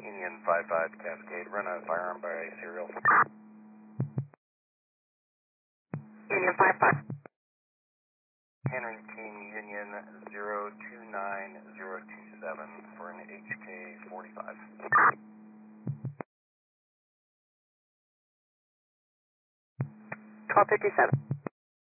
Union 55 Cascade, run a firearm by serial. Union 55. Henry King Union 029027 for an HK 45. 1257.